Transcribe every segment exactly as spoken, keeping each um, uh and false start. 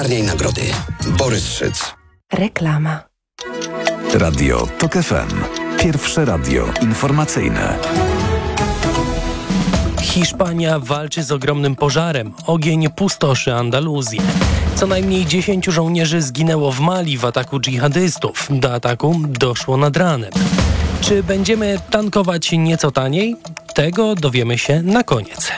Najbardziej nagrody. Borys Szyc. Reklama. Radio TOK F M. Pierwsze radio informacyjne. Hiszpania walczy z ogromnym pożarem. Ogień pustoszy Andaluzję. Co najmniej dziesięciu żołnierzy zginęło w Mali w ataku dżihadystów. Do ataku doszło nad ranem. Czy będziemy tankować nieco taniej? Tego dowiemy się na koniec.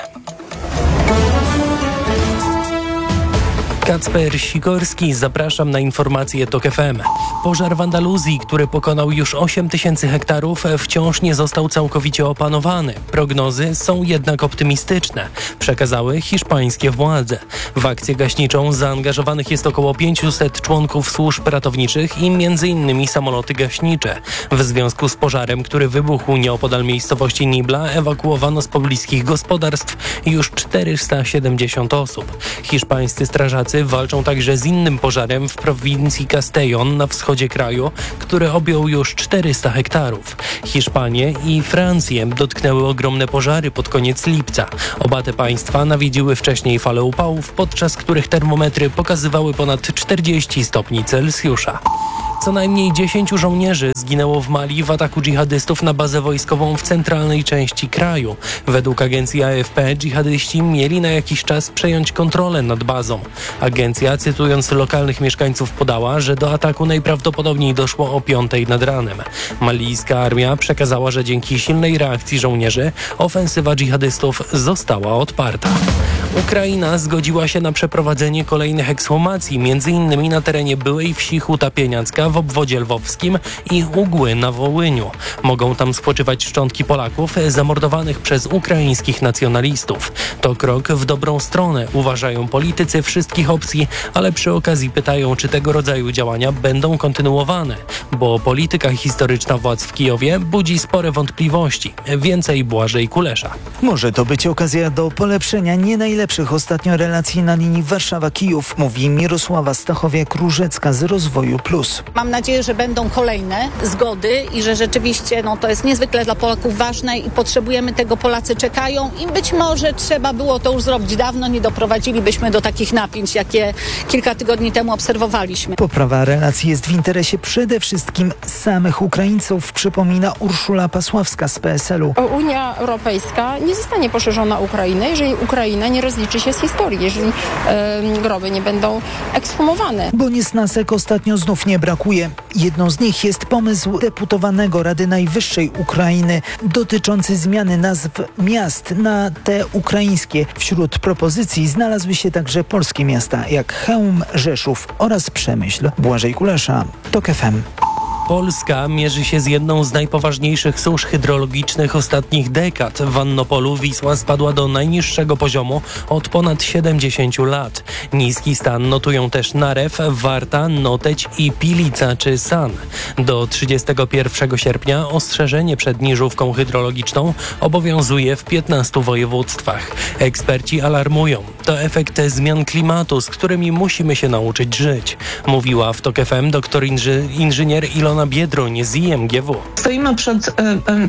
Kacper Sikorski, zapraszam na informacje TOK F M. Pożar w Andaluzji, który pokonał już osiem tysięcy hektarów, wciąż nie został całkowicie opanowany. Prognozy są jednak optymistyczne, przekazały hiszpańskie władze. W akcję gaśniczą zaangażowanych jest około pięciuset członków służb ratowniczych i między innymi samoloty gaśnicze. W związku z pożarem, który wybuchł nieopodal miejscowości Nibla, ewakuowano z pobliskich gospodarstw już czterysta siedemdziesiąt osób. Hiszpańscy strażacy walczą także z innym pożarem w prowincji Castellón na wschodzie kraju, który objął już czterysta hektarów. Hiszpanię i Francję dotknęły ogromne pożary pod koniec lipca. Oba te państwa nawiedziły wcześniej fale upałów, podczas których termometry pokazywały ponad czterdzieści stopni Celsjusza. Co najmniej dziesięciu żołnierzy zginęło w Mali w ataku dżihadystów na bazę wojskową w centralnej części kraju. Według agencji A F P dżihadyści mieli na jakiś czas przejąć kontrolę nad bazą. Agencja, cytując lokalnych mieszkańców, podała, że do ataku najprawdopodobniej doszło o piątej nad ranem. Malijska armia przekazała, że dzięki silnej reakcji żołnierzy ofensywa dżihadystów została odparta. Ukraina zgodziła się na przeprowadzenie kolejnych ekshumacji, między innymi na terenie byłej wsi Huta Pieniacka w obwodzie lwowskim i Ugły na Wołyniu. Mogą tam spoczywać szczątki Polaków zamordowanych przez ukraińskich nacjonalistów. To krok w dobrą stronę, uważają politycy wszystkich opcji, ale przy okazji pytają, czy tego rodzaju działania będą kontynuowane, bo polityka historyczna władz w Kijowie budzi spore wątpliwości. Więcej Błażej Kulesza. Może to być okazja do polepszenia nie najlepszych ostatnio relacji na linii Warszawa-Kijów, mówi Mirosława Stachowiak-Różecka z Rozwoju Plus. Mam nadzieję, że będą kolejne zgody i że rzeczywiście no, to jest niezwykle dla Polaków ważne i potrzebujemy tego, Polacy czekają i być może trzeba było to już zrobić dawno, nie doprowadzilibyśmy do takich napięć, jakie kilka tygodni temu obserwowaliśmy. Poprawa relacji jest w interesie przede wszystkim samych Ukraińców, przypomina Urszula Pasławska z P S L u. Unia Europejska nie zostanie poszerzona Ukrainę, jeżeli Ukraina nie rozliczy się z historii, jeżeli e, groby nie będą ekshumowane. Bo niesnasek ostatnio znów nie brakuje. Jedną z nich jest pomysł deputowanego Rady Najwyższej Ukrainy dotyczący zmiany nazw miast na te ukraińskie. Wśród propozycji znalazły się także polskie miasta jak Chełm, Rzeszów oraz Przemyśl. Błażej Kulesza, TOK F M. Polska mierzy się z jedną z najpoważniejszych susz hydrologicznych ostatnich dekad. W Annopolu Wisła spadła do najniższego poziomu od ponad siedemdziesięciu lat. Niski stan notują też Narew, Warta, Noteć i Pilica czy San. Do trzydziestego pierwszego sierpnia ostrzeżenie przed niżówką hydrologiczną obowiązuje w piętnastu województwach. Eksperci alarmują. To efekt zmian klimatu, z którymi musimy się nauczyć żyć. Mówiła w TOK F M doktor inży, inżynier Ilona Biedroń z I M G W. Stoimy przed y, y,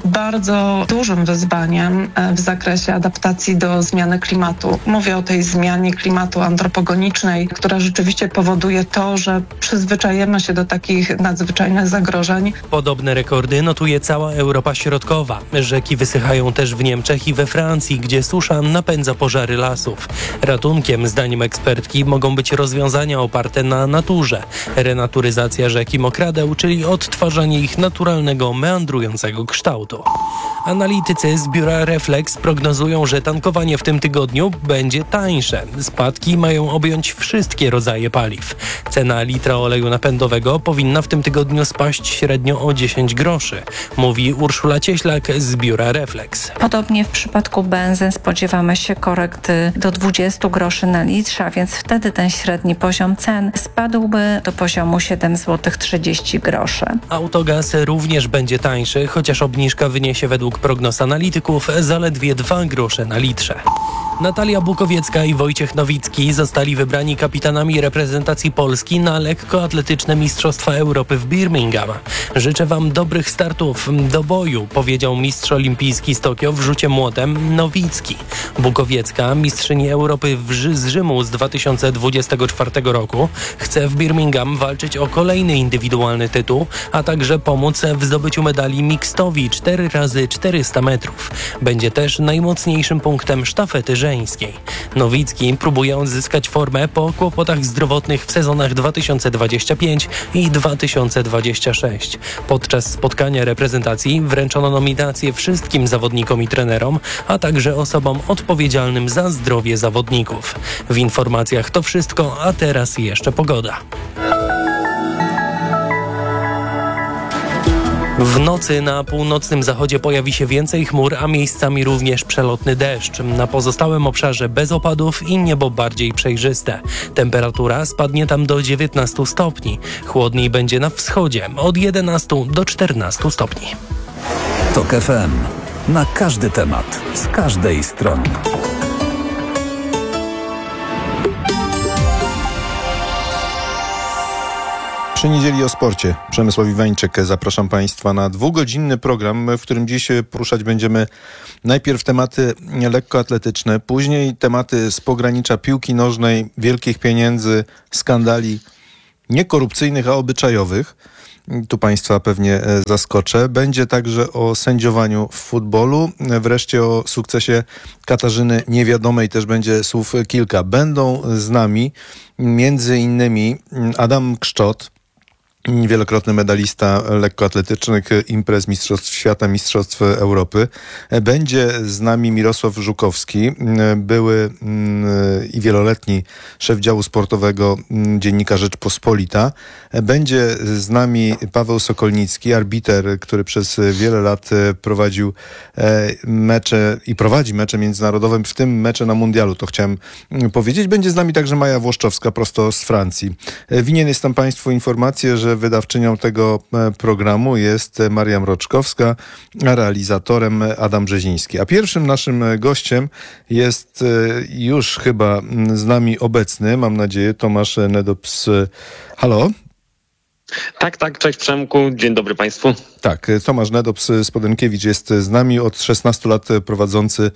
bardzo dużym wyzwaniem y, w zakresie adaptacji do zmiany klimatu. Mówię o tej zmianie klimatu antropogenicznej, która rzeczywiście powoduje to, że przyzwyczajemy się do takich nadzwyczajnych zagrożeń. Podobne rekordy notuje cała Europa Środkowa. Rzeki wysychają też w Niemczech i we Francji, gdzie susza napędza pożary lasów. Ratunkiem, zdaniem ekspertki, mogą być rozwiązania oparte na naturze. Renaturyzacja rzek i mokradeł, czyli odtwarzanie ich naturalnego, meandrującego kształtu. Analitycy z biura Reflex prognozują, że tankowanie w tym tygodniu będzie tańsze. Spadki mają objąć wszystkie rodzaje paliw. Cena litra oleju napędowego powinna w tym tygodniu spaść średnio o dziesięć groszy, mówi Urszula Cieślak z biura Reflex. Podobnie w przypadku benzyn spodziewamy się korekty do dwudziestu groszy na litrze, a więc wtedy ten średni poziom cen spadłby do poziomu siedem złotych trzydzieści groszy. Autogaz również będzie tańszy, chociaż obniżka wyniesie według prognoz analityków zaledwie dwa grosze na litrze. Natalia Bukowiecka i Wojciech Nowicki zostali wybrani kapitanami reprezentacji Polski na lekkoatletyczne Mistrzostwa Europy w Birmingham. Życzę wam dobrych startów do boju, powiedział mistrz olimpijski z Tokio w rzucie młotem Nowicki. Bukowiecka, mistrzyni Europy w Rzy- z Rzymu z dwa tysiące dwudziestego czwartego roku, chce w Birmingham walczyć o kolejny indywidualny tytuł, a także pomóc w zdobyciu medali mixtowi cztery razy czterysta metrów. Będzie też najmocniejszym punktem sztafety żeńskiej. Nowicki próbuje odzyskać formę po kłopotach zdrowotnych w sezonach dwa tysiące dwudziestym piątym i dwa tysiące dwudziestym szóstym. Podczas spotkania reprezentacji wręczono nominacje wszystkim zawodnikom i trenerom, a także osobom odpowiedzialnym za zdrowie zawodników. W informacjach to wszystko, a teraz jeszcze pogoda. W nocy na północnym zachodzie pojawi się więcej chmur, a miejscami również przelotny deszcz. Na pozostałym obszarze bez opadów i niebo bardziej przejrzyste. Temperatura spadnie tam do dziewiętnastu stopni. Chłodniej będzie na wschodzie od jedenastu do czternastu stopni. TOK F M. Na każdy temat, z każdej strony. Przy niedzieli o sporcie. Przemysław Iwańczyk. Zapraszam Państwa na dwugodzinny program, w którym dziś poruszać będziemy najpierw tematy lekkoatletyczne, później tematy z pogranicza piłki nożnej, wielkich pieniędzy, skandali niekorupcyjnych, a obyczajowych. Tu Państwa pewnie zaskoczę. Będzie także o sędziowaniu w futbolu. Wreszcie o sukcesie Katarzyny Niewiadomej też będzie słów kilka. Będą z nami między innymi Adam Kszczot, wielokrotny medalista lekkoatletycznych imprez Mistrzostw Świata, Mistrzostw Europy. Będzie z nami Mirosław Żukowski, były i wieloletni szef działu sportowego dziennika Rzeczpospolita. Będzie z nami Paweł Sokolnicki, arbiter, który przez wiele lat prowadził mecze i prowadzi mecze międzynarodowe, w tym mecze na mundialu, to chciałem powiedzieć. Będzie z nami także Maja Włoszczowska, prosto z Francji. Winien jestem Państwu informację, że wydawczynią tego programu jest Maria Mroczkowska, a realizatorem Adam Brzeziński. A pierwszym naszym gościem jest już chyba z nami obecny, mam nadzieję, Tomasz Nedops. Halo? Tak, tak, cześć Przemku, dzień dobry Państwu. Tak, Tomasz Nedops-Spodenkiewicz jest z nami, od szesnastu lat prowadzący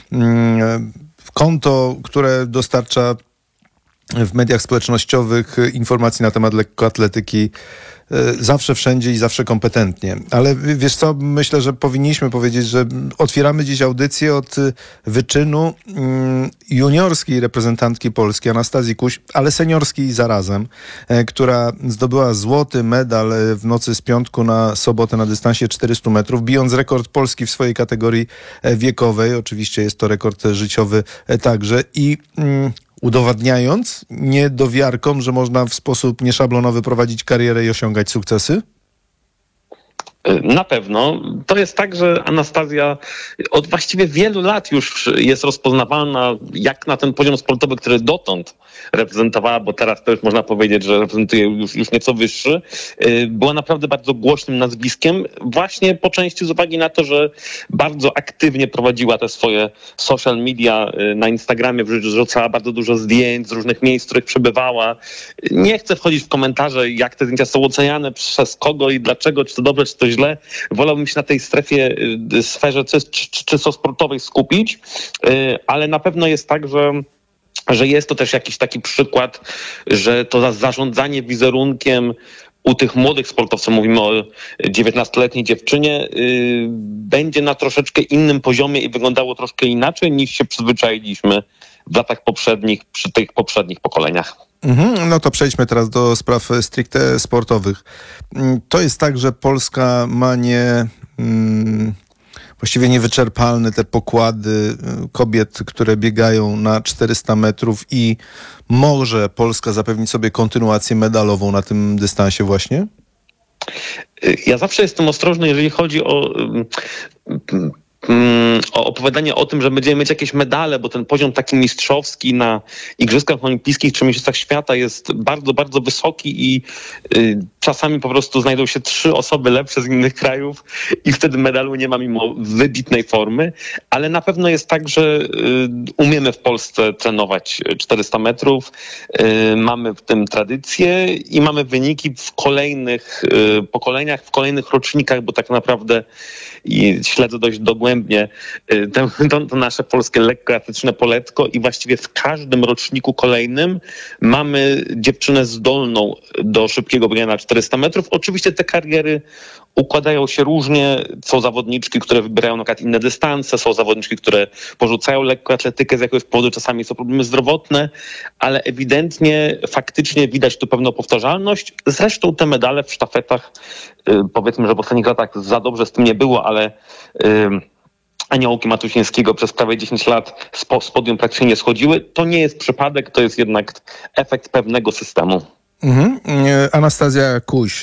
konto, które dostarcza w mediach społecznościowych informacji na temat lekkoatletyki zawsze, wszędzie i zawsze kompetentnie. Ale wiesz co, myślę, że powinniśmy powiedzieć, że otwieramy dziś audycję od wyczynu juniorskiej reprezentantki Polski, Anastazji Kuś, ale seniorskiej zarazem, która zdobyła złoty medal w nocy z piątku na sobotę na dystansie czterystu metrów, bijąc rekord Polski w swojej kategorii wiekowej. Oczywiście jest to rekord życiowy także i udowadniając niedowiarkom, że można w sposób nieszablonowy prowadzić karierę i osiągać sukcesy? Na pewno. To jest tak, że Anastazja od właściwie wielu lat już jest rozpoznawalna jak na ten poziom sportowy, który dotąd reprezentowała, bo teraz to już można powiedzieć, że reprezentuje już, już nieco wyższy. Była naprawdę bardzo głośnym nazwiskiem, właśnie po części z uwagi na to, że bardzo aktywnie prowadziła te swoje social media na Instagramie, wrzucała bardzo dużo zdjęć z różnych miejsc, w których przebywała. Nie chcę wchodzić w komentarze, jak te zdjęcia są oceniane, przez kogo i dlaczego, czy to dobrze, czy to źle. Wolałbym się na tej strefie, sferze czysto sportowej skupić, ale na pewno jest tak, że że jest to też jakiś taki przykład, że to zarządzanie wizerunkiem u tych młodych sportowców, mówimy o dziewiętnastoletniej dziewczynie, yy, będzie na troszeczkę innym poziomie i wyglądało troszkę inaczej niż się przyzwyczailiśmy w latach poprzednich, przy tych poprzednich pokoleniach. Mhm, no to przejdźmy teraz do spraw stricte sportowych. To jest tak, że Polska ma nie... Hmm, właściwie niewyczerpalne te pokłady kobiet, które biegają na czterysta metrów i może Polska zapewnić sobie kontynuację medalową na tym dystansie właśnie? Ja zawsze jestem ostrożny, jeżeli chodzi o opowiadanie o tym, że będziemy mieć jakieś medale, bo ten poziom taki mistrzowski na Igrzyskach Olimpijskich czy Mistrzostwach Świata jest bardzo, bardzo wysoki i y, czasami po prostu znajdą się trzy osoby lepsze z innych krajów i wtedy medalu nie ma mimo wybitnej formy, ale na pewno jest tak, że y, umiemy w Polsce trenować czterysta metrów, y, mamy w tym tradycję i mamy wyniki w kolejnych y, pokoleniach, w kolejnych rocznikach, bo tak naprawdę i śledzę dość dogłębnie to, to nasze polskie lekkoatletyczne poletko i właściwie w każdym roczniku kolejnym mamy dziewczynę zdolną do szybkiego biegania na czterysta metrów. Oczywiście te kariery układają się różnie. Są zawodniczki, które wybierają na przykład inne dystanse, są zawodniczki, które porzucają lekkoatletykę z jakiegoś powodu, czasami są problemy zdrowotne, ale ewidentnie faktycznie widać tu pewną powtarzalność. Zresztą te medale w sztafetach, powiedzmy, że w ostatnich latach za dobrze z tym nie było, ale Aniołki Matusińskiego przez prawie dziesięć lat z podium praktycznie nie schodziły. To nie jest przypadek, to jest jednak efekt pewnego systemu. Mhm. Anastazja Kuś,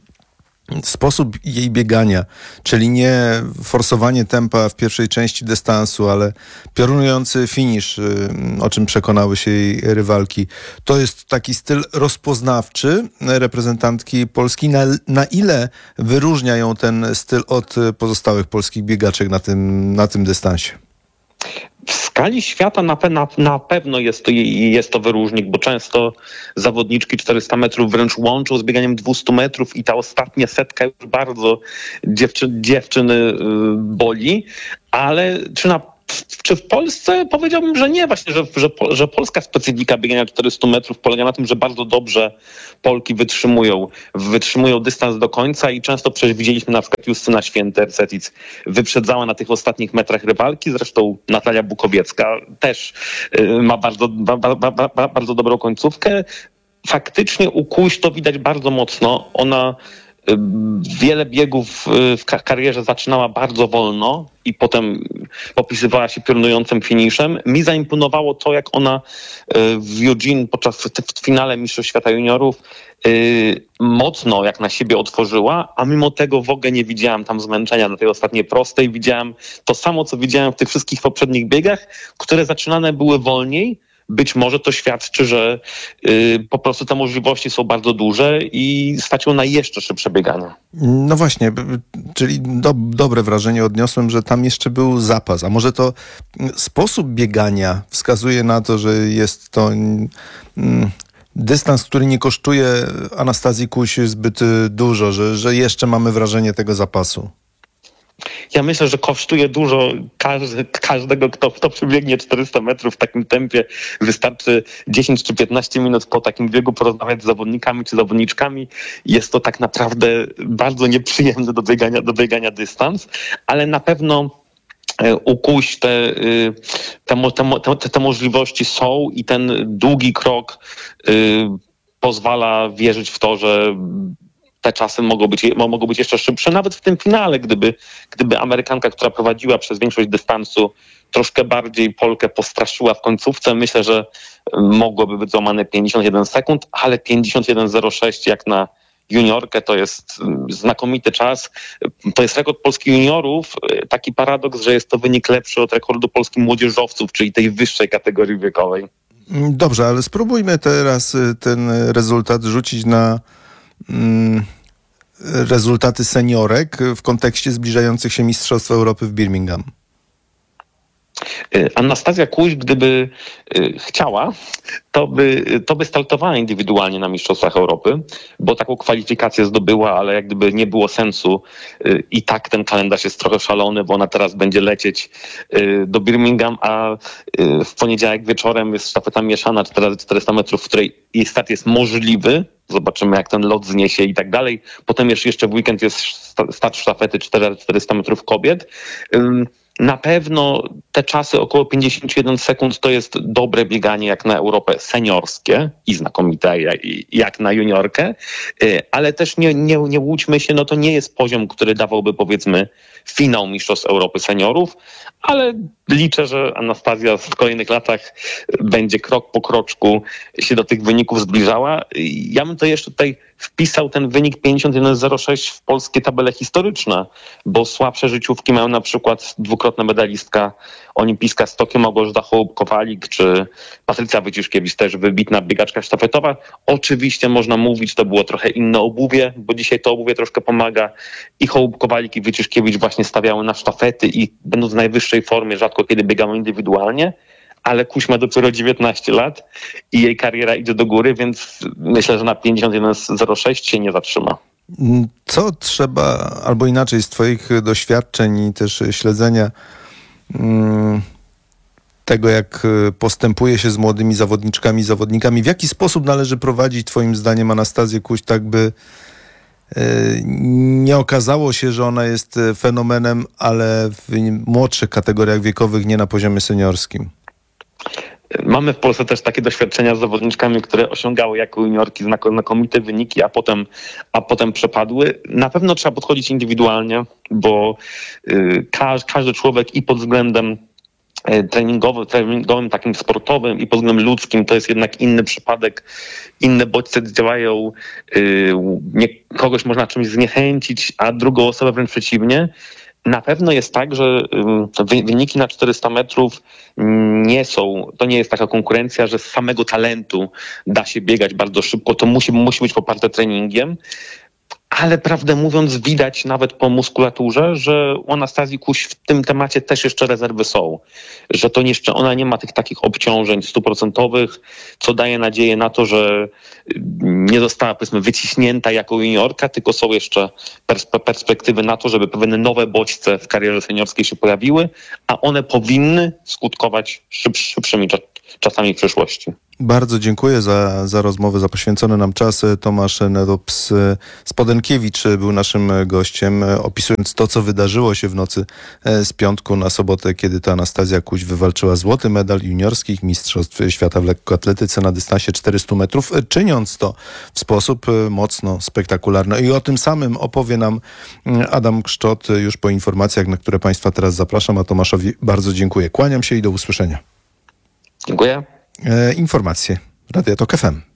sposób jej biegania, czyli nie forsowanie tempa w pierwszej części dystansu, ale piorunujący finisz, o czym przekonały się jej rywalki. To jest taki styl rozpoznawczy reprezentantki Polski. Na, na ile wyróżnia ją ten styl od pozostałych polskich biegaczek na tym, na tym dystansie? W skali świata na, pe- na, na pewno jest to, jest to wyróżnik, bo często zawodniczki czterysta metrów wręcz łączą z bieganiem dwieście metrów i ta ostatnia setka już bardzo dziewczy- dziewczyny yy, boli, ale czy na Czy w Polsce? Powiedziałbym, że nie. Właśnie, że, że, że polska specyfika biegania czterysta metrów polega na tym, że bardzo dobrze Polki wytrzymują, wytrzymują dystans do końca i często przecież widzieliśmy na przykład Justyna Święter-Cetic wyprzedzała na tych ostatnich metrach rywalki, zresztą Natalia Bukowiecka też y, ma bardzo, ba, ba, ba, ba, bardzo dobrą końcówkę. Faktycznie u Kuś to widać bardzo mocno. Ona wiele biegów w karierze zaczynała bardzo wolno i potem popisywała się piorunującym finiszem. Mi zaimponowało to, jak ona w Eugene podczas w finale Mistrzostw Świata Juniorów mocno jak na siebie otworzyła, a mimo tego w ogóle nie widziałam tam zmęczenia na tej ostatniej prostej. Widziałam to samo, co widziałem w tych wszystkich poprzednich biegach, które zaczynane były wolniej. Być może to świadczy, że y, po prostu te możliwości są bardzo duże i stać ją na jeszcze szybsze bieganie. No właśnie, czyli do, dobre wrażenie odniosłem, że tam jeszcze był zapas. A może to sposób biegania wskazuje na to, że jest to mm, dystans, który nie kosztuje Anastazji Kuś zbyt dużo, że, że jeszcze mamy wrażenie tego zapasu? Ja myślę, że kosztuje dużo każdy, każdego, kto, kto przebiegnie czterysta metrów w takim tempie. Wystarczy dziesięć czy piętnaście minut po takim biegu porozmawiać z zawodnikami czy zawodniczkami. Jest to tak naprawdę bardzo nieprzyjemny do biegania, do biegania dystans, ale na pewno u Kuś te, te, te, te, te możliwości są i ten długi krok pozwala wierzyć w to, że te czasy mogą być, mogą być jeszcze szybsze. Nawet w tym finale, gdyby, gdyby Amerykanka, która prowadziła przez większość dystansu, troszkę bardziej Polkę postraszyła w końcówce, myślę, że mogłoby być złamane pięćdziesiąt jeden sekund, ale pięćdziesiąt jeden zero sześć jak na juniorkę to jest znakomity czas. To jest rekord polskich juniorów. Taki paradoks, że jest to wynik lepszy od rekordu polskich młodzieżowców, czyli tej wyższej kategorii wiekowej. Dobrze, ale spróbujmy teraz ten rezultat rzucić na mm, rezultaty seniorek w kontekście zbliżających się Mistrzostw Europy w Birmingham. Anastazja Kuś, gdyby chciała, to by, to by startowała indywidualnie na Mistrzostwach Europy, bo taką kwalifikację zdobyła, ale jak gdyby nie było sensu i tak ten kalendarz jest trochę szalony, bo ona teraz będzie lecieć do Birmingham, a w poniedziałek wieczorem jest sztafeta mieszana cztery razy czterysta metrów, w której jej start jest możliwy. Zobaczymy, jak ten lot zniesie i tak dalej. Potem jeszcze w weekend jest start sztafety cztery razy czterysta metrów kobiet. Na pewno te czasy około pięćdziesiąt jeden sekund to jest dobre bieganie jak na Europę seniorskie i znakomite jak na juniorkę, ale też nie, nie, nie łudźmy się, no to nie jest poziom, który dawałby powiedzmy finał Mistrzostw Europy seniorów, ale liczę, że Anastazja w kolejnych latach będzie krok po kroczku się do tych wyników zbliżała. Ja bym to jeszcze tutaj wpisał ten wynik pięćdziesiąt jeden zero sześć w polskie tabele historyczne, bo słabsze życiówki mają na przykład dwukrotna medalistka olimpijska z Tokio Małgorzata Hołub-Kowalik, czy Patrycja Wyciszkiewicz, też wybitna biegaczka sztafetowa. Oczywiście można mówić, to było trochę inne obuwie, bo dzisiaj to obuwie troszkę pomaga. I Hołub-Kowalik i Wyciszkiewicz właśnie stawiały na sztafety i będąc w najwyższej formie, rzadko kiedy biegały indywidualnie, ale Kuś ma dopiero dziewiętnaście lat i jej kariera idzie do góry, więc myślę, że na pięćdziesiąt jeden zero sześć się nie zatrzyma. Co trzeba, albo inaczej z twoich doświadczeń i też śledzenia hmm, tego, jak postępuje się z młodymi zawodniczkami i zawodnikami, w jaki sposób należy prowadzić twoim zdaniem Anastazję Kuś, tak by nie okazało się, że ona jest fenomenem, ale w młodszych kategoriach wiekowych, nie na poziomie seniorskim? Mamy w Polsce też takie doświadczenia z zawodniczkami, które osiągały jako juniorki znakomite wyniki, a potem, a potem przepadły. Na pewno trzeba podchodzić indywidualnie, bo y, każdy, każdy człowiek i pod względem treningowym, treningowym, takim sportowym i pod względem ludzkim to jest jednak inny przypadek. Inne bodźce działają, y, nie, kogoś można czymś zniechęcić, a drugą osobę wręcz przeciwnie. Na pewno jest tak, że wyniki na czterysta metrów nie są, to nie jest taka konkurencja, że z samego talentu da się biegać bardzo szybko, to musi, musi być poparte treningiem. Ale prawdę mówiąc widać nawet po muskulaturze, że u Anastazji Kuś w tym temacie też jeszcze rezerwy są. Że to jeszcze ona nie ma tych takich obciążeń stuprocentowych, co daje nadzieję na to, że nie została powiedzmy wyciśnięta jako juniorka, tylko są jeszcze perspe- perspektywy na to, żeby pewne nowe bodźce w karierze seniorskiej się pojawiły, a one powinny skutkować szyb- szybszymi cza- czasami w przyszłości. Bardzo dziękuję za, za rozmowę, za poświęcony nam czas. Tomasz Nedops-Spodenkiewicz był naszym gościem, opisując to, co wydarzyło się w nocy z piątku na sobotę, kiedy to Anastazja Kuś wywalczyła złoty medal juniorskich mistrzostw świata w lekkoatletyce na dystansie czterysta metrów, czyniąc to w sposób mocno spektakularny. I o tym samym opowie nam Adam Kszczot już po informacjach, na które Państwa teraz zapraszam, a Tomaszowi bardzo dziękuję. Kłaniam się i do usłyszenia. Dziękuję. Informacje w Radio Tok F M.